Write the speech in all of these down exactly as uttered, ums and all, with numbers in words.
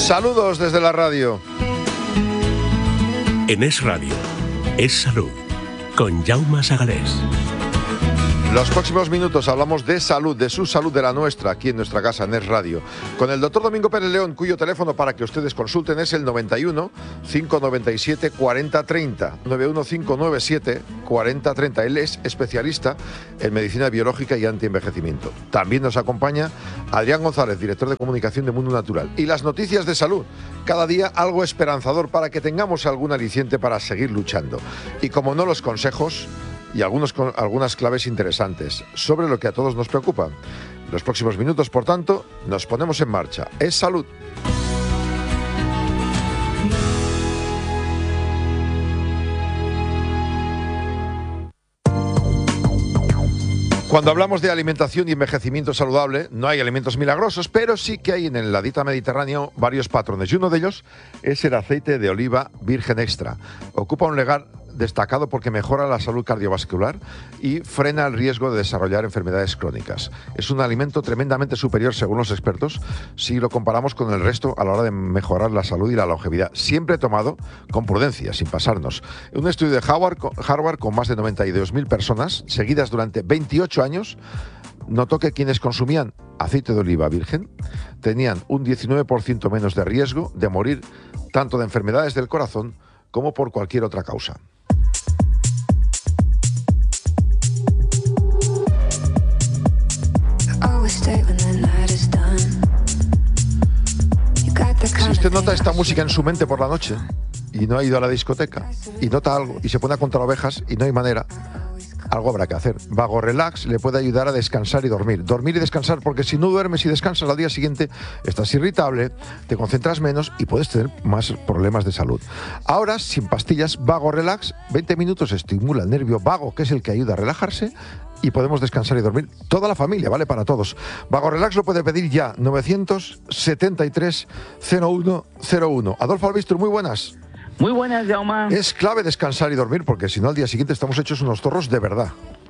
Saludos desde la radio. En Es Radio, Es Salud, con Jaume Sagalés. Los próximos minutos hablamos de salud, de su salud, de la nuestra, aquí en nuestra casa, en Es Radio, con el doctor Domingo Pérez León, cuyo teléfono para que ustedes consulten es el noventa y uno, cinco noventa y siete, cuarenta treinta, noventa y uno, cinco noventa y siete, cuarenta treinta. Él es especialista en medicina biológica y antienvejecimiento. También nos acompaña Adrián González, director de comunicación de Mundo Natural. Y las noticias de salud, cada día algo esperanzador para que tengamos algún aliciente para seguir luchando. Y como no, los consejos y algunos, algunas claves interesantes sobre lo que a todos nos preocupa. En los próximos minutos, por tanto, nos ponemos en marcha. Es salud. Cuando hablamos de alimentación y envejecimiento saludable, no hay alimentos milagrosos, pero sí que hay en la dieta mediterránea varios patrones. Y uno de ellos es el aceite de oliva virgen extra. Ocupa un lugar destacado porque mejora la salud cardiovascular y frena el riesgo de desarrollar enfermedades crónicas. Es un alimento tremendamente superior, según los expertos, si lo comparamos con el resto a la hora de mejorar la salud y la longevidad, siempre tomado con prudencia, sin pasarnos. Un estudio de Harvard, Harvard con más de noventa y dos mil personas, seguidas durante veintiocho años, notó que quienes consumían aceite de oliva virgen tenían un diecinueve por ciento menos de riesgo de morir tanto de enfermedades del corazón como por cualquier otra causa. Si usted nota esta música en su mente por la noche y no ha ido a la discoteca y nota algo y se pone a contar ovejas y no hay manera, algo habrá que hacer. Vago Relax le puede ayudar a descansar y dormir. Dormir y descansar, porque si no duermes y descansas al día siguiente, estás irritable, te concentras menos y puedes tener más problemas de salud. Ahora, sin pastillas, Vago Relax, veinte minutos estimula el nervio vago, que es el que ayuda a relajarse, y podemos descansar y dormir toda la familia, vale para todos. Vago Relax lo puede pedir ya, novecientos setenta y tres, cero uno cero uno. Adolfo Albistur, muy buenas. Muy buenas, Jaume. Es clave descansar y dormir, porque si no al día siguiente estamos hechos unos zorros de verdad.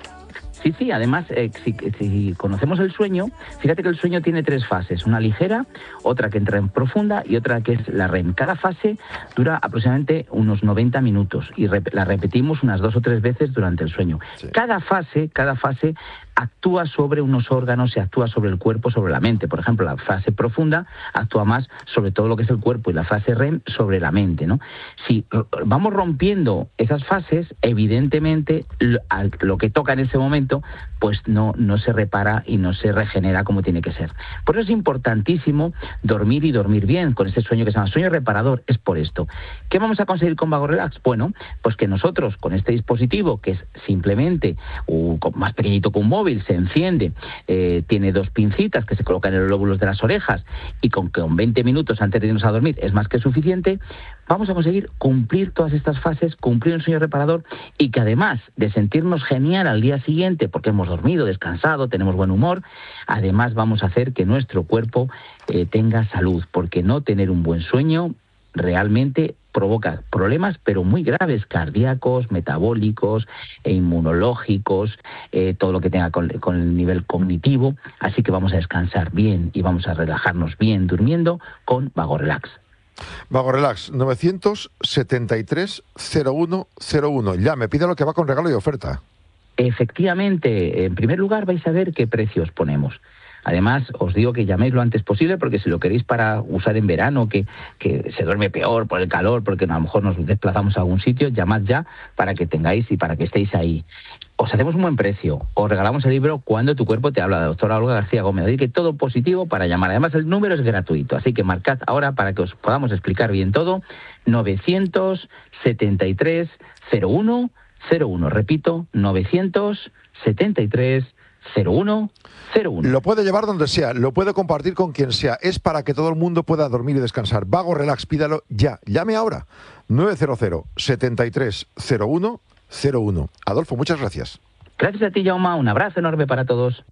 Sí, sí, además, eh, si, si conocemos el sueño, fíjate que el sueño tiene tres fases, una ligera, otra que entra en profunda y otra que es la R E M. Cada fase dura aproximadamente unos noventa minutos y rep- la repetimos unas dos o tres veces durante el sueño. Sí. Cada fase, cada fase actúa sobre unos órganos y actúa sobre el cuerpo, sobre la mente. Por ejemplo, la fase profunda actúa más sobre todo lo que es el cuerpo y la fase R E M sobre la mente, ¿no? Si vamos rompiendo esas fases, evidentemente lo, lo que toca en ese momento pues no, no se repara y no se regenera como tiene que ser. Por eso es importantísimo dormir y dormir bien, con ese sueño que se llama sueño reparador. Es por esto. ¿Qué vamos a conseguir con Vago Relax? Bueno, pues que nosotros con este dispositivo, que es simplemente uh, más pequeñito que un móvil, se enciende, eh, tiene dos pincitas que se colocan en los lóbulos de las orejas y con que con veinte minutos antes de irnos a dormir es más que suficiente, vamos a conseguir cumplir todas estas fases, cumplir un sueño reparador y que además de sentirnos genial al día siguiente porque hemos dormido, descansado, tenemos buen humor, además vamos a hacer que nuestro cuerpo eh, tenga salud, porque no tener un buen sueño realmente provoca problemas, pero muy graves, cardíacos, metabólicos, e inmunológicos, eh, todo lo que tenga con, con el nivel cognitivo. Así que vamos a descansar bien y vamos a relajarnos bien durmiendo con Vago Relax. Vago Relax, novecientos setenta y tres, cero uno cero uno. Ya, me pide lo que va con regalo y oferta. Efectivamente, en primer lugar vais a ver qué precios ponemos. Además, os digo que llaméis lo antes posible porque si lo queréis para usar en verano, que, que se duerme peor por el calor, porque a lo mejor nos desplazamos a algún sitio, llamad ya para que tengáis y para que estéis ahí. Os hacemos un buen precio, os regalamos el libro Cuando tu cuerpo te habla, de la doctora Olga García Gómez. Así que todo positivo para llamar. Además, el número es gratuito, así que marcad ahora para que os podamos explicar bien todo. novecientos setenta y tres, cero uno cero uno. Repito, novecientos setenta y tres, cero uno cero uno. Lo puede llevar donde sea, lo puede compartir con quien sea. Es para que todo el mundo pueda dormir y descansar. Vago Relax, pídalo ya. Llame ahora. nueve cero cero, setenta y tres, cero uno cero uno. Adolfo, muchas gracias. Gracias a ti, Jaume. Un abrazo enorme para todos.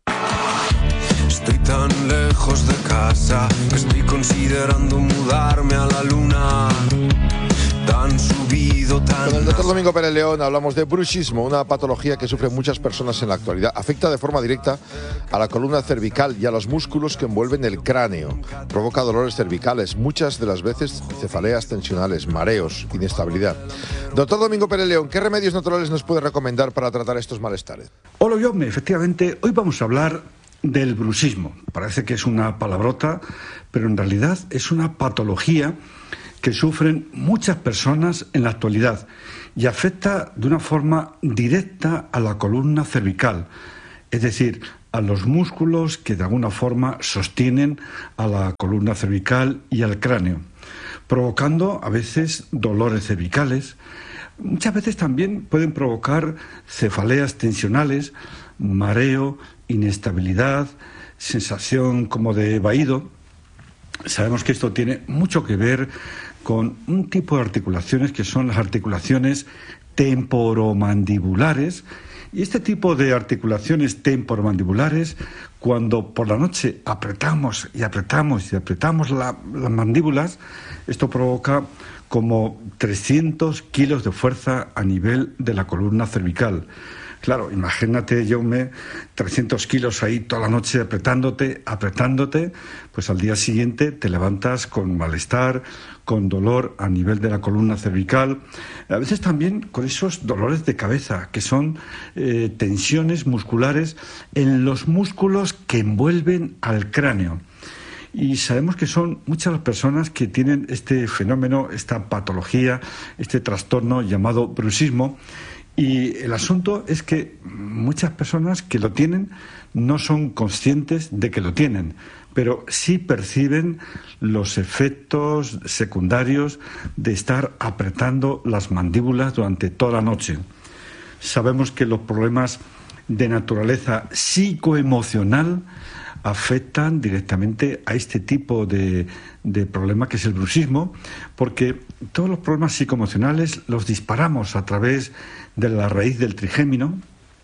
Estoy tan lejos de casa que estoy considerando mudarme a la luna. tan subido, tan... Con el doctor Domingo Pérez León hablamos de bruxismo, una patología que sufren muchas personas en la actualidad. Afecta de forma directa a la columna cervical y a los músculos que envuelven el cráneo. Provoca dolores cervicales, muchas de las veces cefaleas tensionales, mareos, inestabilidad. Doctor Domingo Pérez León, ¿qué remedios naturales nos puede recomendar para tratar estos malestares? Hola, Jaume. Efectivamente, hoy vamos a hablar del bruxismo. Parece que es una palabrota, pero en realidad es una patología que sufren muchas personas en la actualidad y afecta de una forma directa a la columna cervical, es decir, a los músculos que de alguna forma sostienen a la columna cervical y al cráneo, provocando a veces dolores cervicales. Muchas veces también pueden provocar cefaleas tensionales, mareo, inestabilidad, sensación como de vaído. Sabemos que esto tiene mucho que ver con un tipo de articulaciones que son las articulaciones temporomandibulares. Y este tipo de articulaciones temporomandibulares, cuando por la noche apretamos y apretamos y apretamos la, las mandíbulas, esto provoca como trescientos kilos de fuerza a nivel de la columna cervical. Claro, imagínate, Jaume, trescientos kilos ahí toda la noche apretándote, apretándote, pues al día siguiente te levantas con malestar, con dolor a nivel de la columna cervical, a veces también con esos dolores de cabeza, que son eh, tensiones musculares en los músculos que envuelven al cráneo. Y sabemos que son muchas las personas que tienen este fenómeno, esta patología, este trastorno llamado bruxismo. Y el asunto es que muchas personas que lo tienen no son conscientes de que lo tienen, pero sí perciben los efectos secundarios de estar apretando las mandíbulas durante toda la noche. Sabemos que los problemas de naturaleza psicoemocional afectan directamente a este tipo de, de problema que es el bruxismo, porque todos los problemas psicoemocionales los disparamos a través de la raíz del trigémino,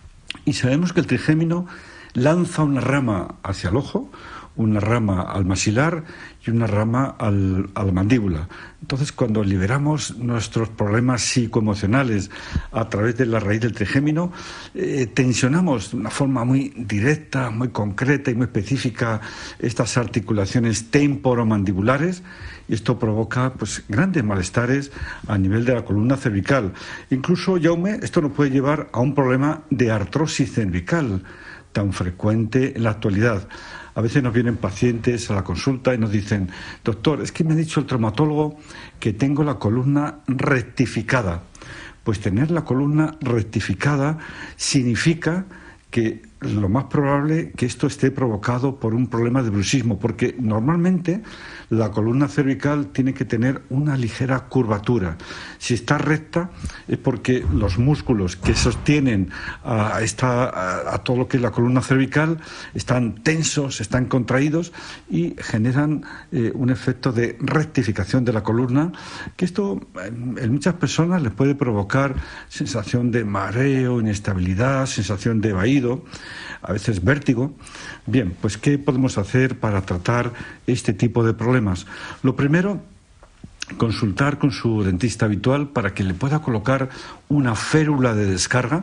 y sabemos que el trigémino lanza una rama hacia el ojo, una rama al maxilar y una rama al, a la mandíbula. Entonces, cuando liberamos nuestros problemas psicoemocionales a través de la raíz del trigémino, eh, tensionamos de una forma muy directa, muy concreta y muy específica estas articulaciones temporomandibulares, y esto provoca pues grandes malestares a nivel de la columna cervical. Incluso, Jaume, esto nos puede llevar a un problema de artrosis cervical tan frecuente en la actualidad. A veces nos vienen pacientes a la consulta y nos dicen: doctor, es que me ha dicho el traumatólogo que tengo la columna rectificada. Pues tener la columna rectificada significa que lo más probable que esto esté provocado por un problema de bruxismo, porque normalmente la columna cervical tiene que tener una ligera curvatura. Si está recta es porque los músculos que sostienen a, esta, a, a todo lo que es la columna cervical están tensos, están contraídos y generan eh, un efecto de rectificación de la columna, que esto en, en muchas personas les puede provocar sensación de mareo, inestabilidad, sensación de vaído, a veces vértigo. Bien, pues ¿qué podemos hacer para tratar este tipo de problemas? Lo primero, consultar con su dentista habitual para que le pueda colocar una férula de descarga.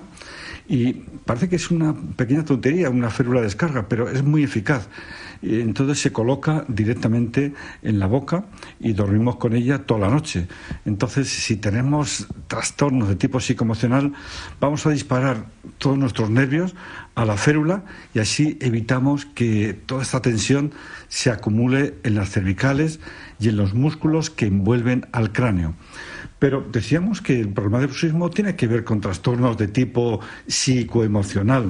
Y parece que es una pequeña tontería, una férula de descarga, pero es muy eficaz. Entonces se coloca directamente en la boca y dormimos con ella toda la noche. Entonces, si tenemos trastornos de tipo psicoemocional, vamos a disparar todos nuestros nervios a la férula y así evitamos que toda esta tensión se acumule en las cervicales y en los músculos que envuelven al cráneo. Pero decíamos que el problema de bruxismo tiene que ver con trastornos de tipo psicoemocional.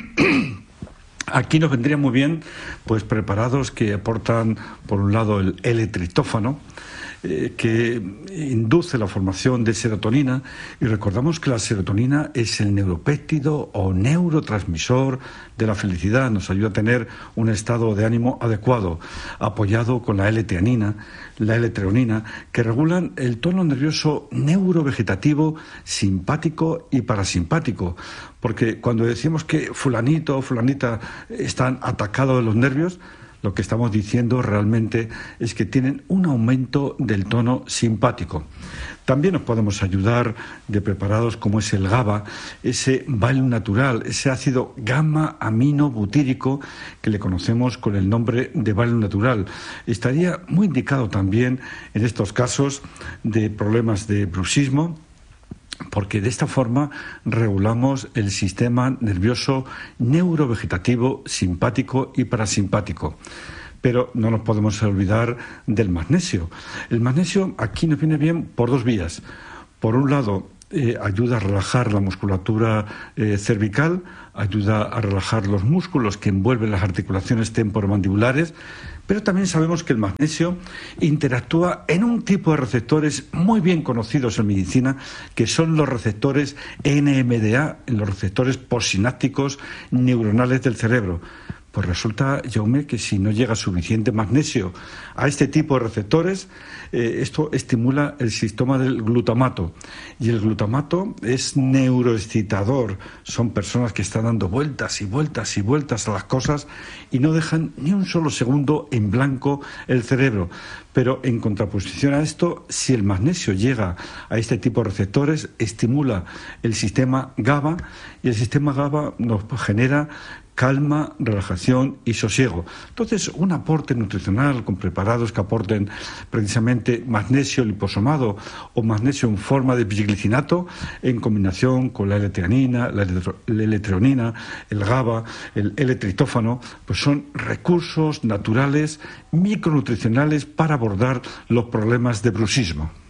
Aquí nos vendría muy bien pues preparados que aportan, por un lado, el L-triptófano, eh, que induce la formación de serotonina, y recordamos que la serotonina es el neuropéptido o neurotransmisor de la felicidad, nos ayuda a tener un estado de ánimo adecuado, apoyado con la L-teanina, la L-treonina, que regulan el tono nervioso neurovegetativo simpático y parasimpático, porque cuando decimos que fulanito o fulanita están atacados de los nervios, lo que estamos diciendo realmente es que tienen un aumento del tono simpático. También nos podemos ayudar de preparados como es el GABA, ese Valium natural, ese ácido gamma-aminobutírico que le conocemos con el nombre de Valium natural. Estaría muy indicado también en estos casos de problemas de bruxismo, porque de esta forma regulamos el sistema nervioso neurovegetativo simpático y parasimpático. Pero no nos podemos olvidar del magnesio. El magnesio aquí nos viene bien por dos vías. Por un lado, eh, ayuda a relajar la musculatura eh, cervical, ayuda a relajar los músculos que envuelven las articulaciones temporomandibulares, pero también sabemos que el magnesio interactúa en un tipo de receptores muy bien conocidos en medicina, que son los receptores N M D A, los receptores postsinápticos neuronales del cerebro. Pues resulta, Jaume, que si no llega suficiente magnesio a este tipo de receptores, eh, esto estimula el sistema del glutamato. Y el glutamato es neuroexcitador. Son personas que están dando vueltas y vueltas y vueltas a las cosas y no dejan ni un solo segundo en blanco el cerebro. Pero en contraposición a esto, si el magnesio llega a este tipo de receptores, estimula el sistema GABA, y el sistema GABA nos genera calma, relajación y sosiego. Entonces, un aporte nutricional con preparados que aporten precisamente magnesio liposomado o magnesio en forma de bisglicinato en combinación con la L-teanina, la L-treonina, el GABA, el L-triptófano, pues son recursos naturales micronutricionales para abordar los problemas de bruxismo.